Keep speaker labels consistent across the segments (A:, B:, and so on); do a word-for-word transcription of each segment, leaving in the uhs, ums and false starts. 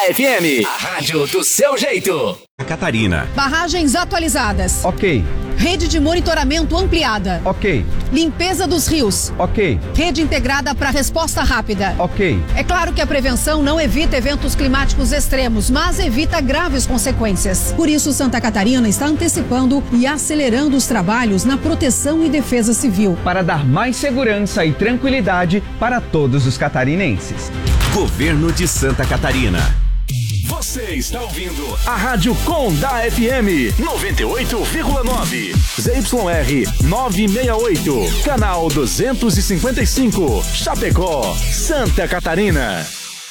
A: F M, a rádio do seu jeito.
B: Catarina.
C: Barragens atualizadas.
B: Ok.
C: Rede de monitoramento ampliada.
B: Ok.
C: Limpeza dos rios.
B: Ok.
C: Rede integrada para resposta rápida.
B: Ok.
C: É claro que a prevenção não evita eventos climáticos extremos, mas evita graves consequências. Por isso, Santa Catarina está antecipando e acelerando os trabalhos na proteção e defesa civil.
B: Para dar mais segurança e tranquilidade para todos os catarinenses.
D: Governo de Santa Catarina.
A: Você está ouvindo a Rádio Com da F M noventa e oito vírgula nove, Z Y R novecentos e sessenta e oito, canal duzentos e cinquenta e cinco, Chapecó, Santa Catarina.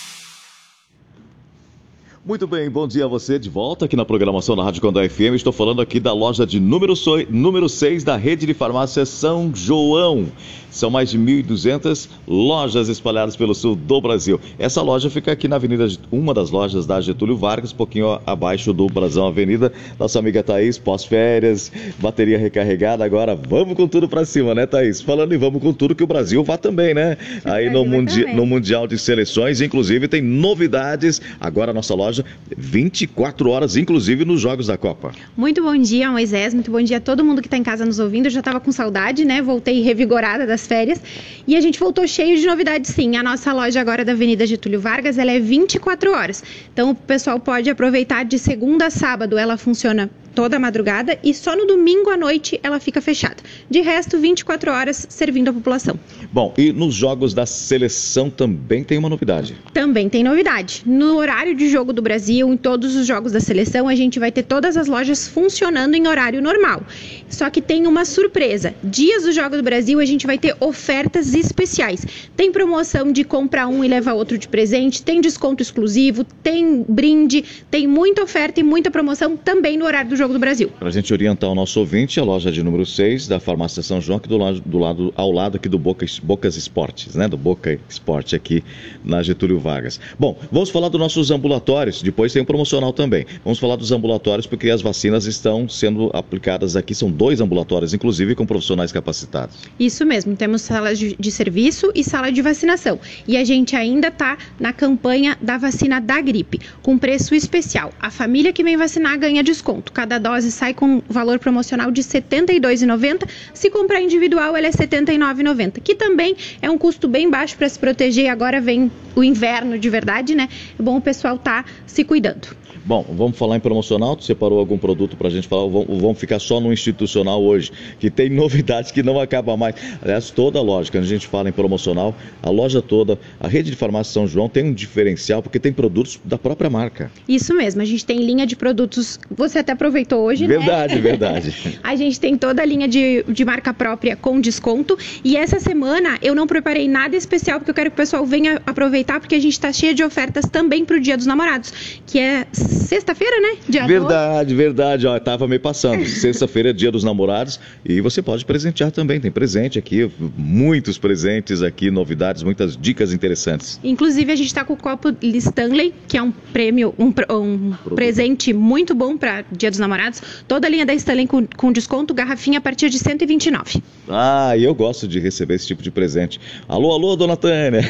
E: Muito bem, bom dia a você de volta aqui na programação da Rádio Com da F M. Estou falando aqui da loja de número, so... número seis da rede de farmácia São João. São mais de mil e duzentas lojas espalhadas pelo sul do Brasil. Essa loja fica aqui na avenida, uma das lojas da Getúlio Vargas, um pouquinho abaixo do Brasão Avenida. Nossa amiga Thaís, pós-férias, bateria recarregada. Agora vamos com tudo pra cima, né, Thaís? Falando em vamos com tudo, que o Brasil vá também, né? Aí no, mundi... no Mundial de Seleções, inclusive tem novidades. Agora a nossa loja, vinte e quatro horas, inclusive nos Jogos da Copa.
F: Muito bom dia, Moisés. Muito bom dia a todo mundo que está em casa nos ouvindo. Eu já estava com saudade, né? Voltei revigorada das férias. E a gente voltou cheio de novidades, sim. A nossa loja agora da Avenida Getúlio Vargas, ela é vinte e quatro horas. Então o pessoal pode aproveitar de segunda a sábado. Ela funciona toda a madrugada e só no domingo à noite ela fica fechada. De resto, vinte e quatro horas servindo a população.
E: Bom, e nos Jogos da Seleção também tem uma novidade.
F: Também tem novidade. No horário de jogo do Brasil, em todos os Jogos da Seleção, a gente vai ter todas as lojas funcionando em horário normal. Só que tem uma surpresa. Dias dos Jogos do Brasil, a gente vai ter ofertas especiais. Tem promoção de compra um e leva outro de presente, tem desconto exclusivo, tem brinde, tem muita oferta e muita promoção também no horário do Jogo do Brasil.
E: Para a gente orientar o nosso ouvinte, a loja de número seis da farmácia São João, aqui do lado, do lado, ao lado aqui do Boca, Bocas Esportes, né? Do Boca Esporte aqui na Getúlio Vargas. Bom, vamos falar dos nossos ambulatórios, depois tem um promocional também. Vamos falar dos ambulatórios porque as vacinas estão sendo aplicadas aqui, são dois ambulatórios, inclusive com profissionais capacitados.
F: Isso mesmo, temos sala de, de serviço e sala de vacinação. E a gente ainda está na campanha da vacina da gripe, com preço especial. A família que vem vacinar ganha desconto. Cada dose sai com valor promocional de setenta e dois reais e noventa centavos. Se comprar individual, ela é setenta e nove reais e noventa centavos, que também é um custo bem baixo para se proteger. Agora vem o inverno de verdade, né? É bom o pessoal estar tá se cuidando.
E: Bom, vamos falar em promocional. Tu separou algum produto para a gente falar? Vamos ficar só no institucional hoje, que tem novidades que não acaba mais. Aliás, toda a loja, quando a gente fala em promocional, a loja toda, a rede de farmácia São João tem um diferencial, porque tem produtos da própria marca.
F: Isso mesmo, a gente tem linha de produtos, você até aproveitou hoje,
E: verdade,
F: né?
E: Verdade, verdade.
F: A gente tem toda a linha de, de marca própria com desconto, e essa semana eu não preparei nada especial, porque eu quero que o pessoal venha aproveitar, porque a gente está cheio de ofertas também para o Dia dos Namorados, que é sexta-feira, né? Dia
E: verdade, doze. Verdade. Ó, tava me passando. Sexta-feira é Dia dos Namorados e você pode presentear também. Tem presente aqui, muitos presentes aqui, novidades, muitas dicas interessantes.
F: Inclusive, a gente está com o copo Stanley, que é um prêmio, um, um presente muito bom para Dia dos Namorados. Toda a linha da Stanley com, com desconto, garrafinha a partir de cento e vinte e nove reais.
E: Ah, eu gosto de receber esse tipo de presente. Alô, alô, dona Tânia.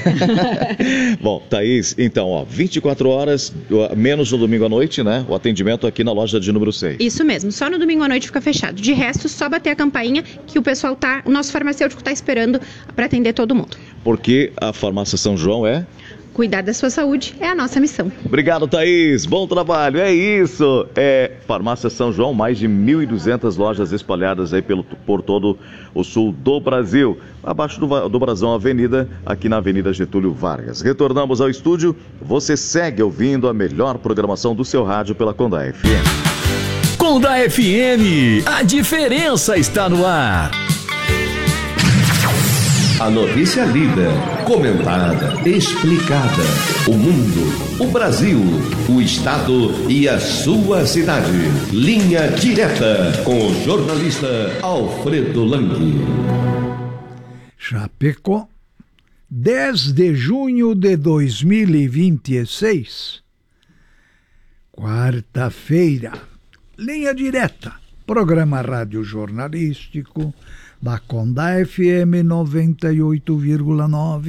E: Bom, Thaís, então, ó, vinte e quatro horas, menos no domingo à noite, né? O atendimento aqui na loja de número seis.
F: Isso mesmo, só no domingo à noite fica fechado. De resto, só bater a campainha que o pessoal tá, o nosso farmacêutico tá esperando para atender todo mundo.
E: Porque a farmácia São João é...
F: Cuidar da sua saúde é a nossa missão.
E: Obrigado, Thaís. Bom trabalho. É isso. É Farmácia São João, mais de mil e duzentas lojas espalhadas aí pelo, por todo o sul do Brasil. Abaixo do, do Brasão Avenida, aqui na Avenida Getúlio Vargas. Retornamos ao estúdio. Você segue ouvindo a melhor programação do seu rádio pela Conda F M.
A: Conda F M, a diferença está no ar.
D: A notícia lida, comentada, explicada. O mundo, o Brasil, o estado e a sua cidade. Linha direta com o jornalista Alfredo Lang.
G: Chapecó, dez de junho de dois mil e vinte e seis, quarta-feira. Linha direta, programa rádio jornalístico da Conda F M noventa e oito vírgula nove.